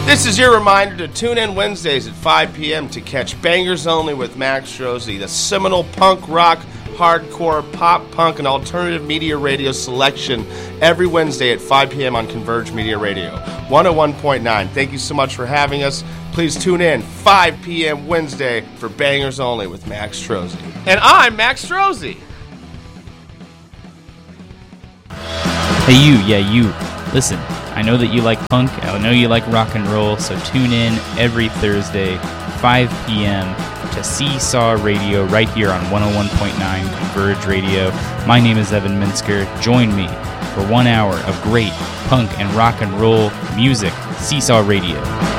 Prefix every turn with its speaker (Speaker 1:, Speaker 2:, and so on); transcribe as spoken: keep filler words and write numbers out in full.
Speaker 1: This is your reminder to tune in Wednesdays at five p.m. to catch Bangers Only with Max Strozzi, the seminal punk rock, hardcore, pop punk, and alternative media radio selection every Wednesday at five p.m. on Converge Media Radio, one oh one point nine. Thank you so much for having us. Please tune in five p.m. Wednesday for Bangers Only with Max Strozzi. And I'm Max Strozzi.
Speaker 2: Hey you, yeah you. Listen, I know that you like punk, I know you like rock and roll, so tune in every Thursday, five p.m. to Seesaw Radio right here on one oh one point nine Converge Radio. My name is Evan Minsker. Join me for one hour of great punk and rock and roll music. Seesaw Radio.